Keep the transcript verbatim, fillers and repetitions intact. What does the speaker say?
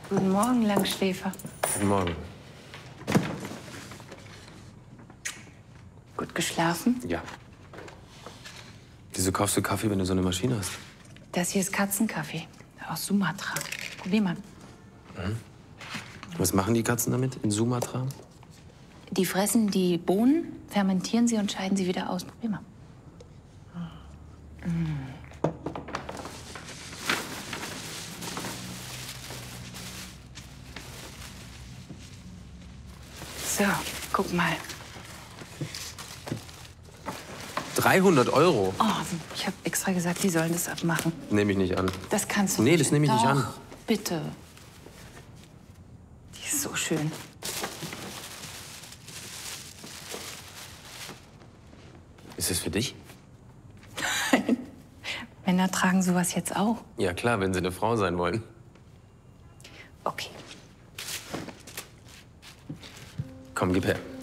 Guten Morgen, Langschläfer. Guten Morgen. Gut geschlafen? Ja. Wieso kaufst du Kaffee, wenn du so eine Maschine hast? Das hier ist Katzenkaffee aus Sumatra. Probier mal. Mhm. Was machen die Katzen damit in Sumatra? Die fressen die Bohnen, fermentieren sie und scheiden sie wieder aus. Probier mal. Mm. So, guck mal. dreihundert Euro? Oh, ich habe extra gesagt, die sollen das abmachen. Nehme ich nicht an. Das kannst du Nee, nicht. das nehme ich Doch, nicht an. Bitte. Die ist so schön. Ist das für dich? Nein. Männer tragen sowas jetzt auch. Ja klar, wenn sie eine Frau sein wollen. Okay. Komm, gib her.